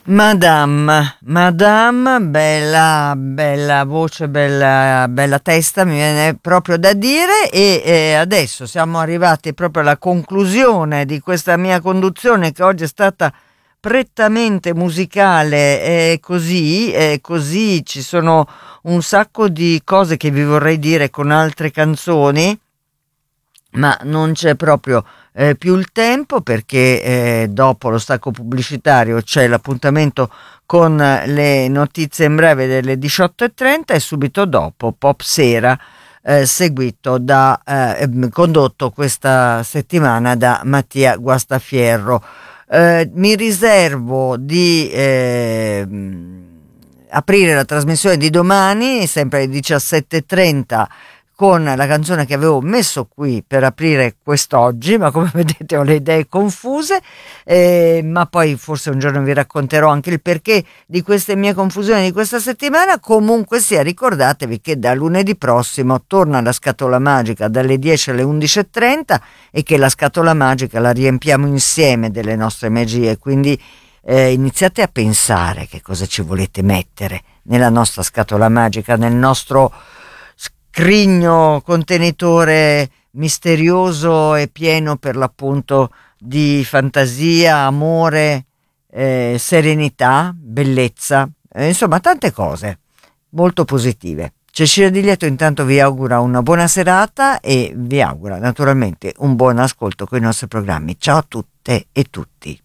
Madame, bella voce, bella testa, mi viene proprio da dire, e adesso siamo arrivati proprio alla conclusione di questa mia conduzione, che oggi è stata prettamente musicale, così ci sono un sacco di cose che vi vorrei dire con altre canzoni, ma non c'è proprio più il tempo, perché dopo lo stacco pubblicitario c'è l'appuntamento con le notizie in breve delle 18:30 e subito dopo Pop Sera, seguito condotto questa settimana da Mattia Guastafierro. Mi riservo di aprire la trasmissione di domani, sempre alle 17:30, con la canzone che avevo messo qui per aprire quest'oggi, ma come vedete ho le idee confuse, ma poi forse un giorno vi racconterò anche il perché di queste mie confusioni di questa settimana. Comunque sia, ricordatevi che da lunedì prossimo torna la scatola magica dalle 10 alle 11:30 e che la scatola magica la riempiamo insieme delle nostre magie, quindi iniziate a pensare che cosa ci volete mettere nella nostra scatola magica, nel nostro scrigno contenitore misterioso e pieno per l'appunto di fantasia, amore, serenità, bellezza, insomma tante cose molto positive. Cecilia Di Lieto intanto vi augura una buona serata e vi augura naturalmente un buon ascolto con i nostri programmi. Ciao a tutte e tutti.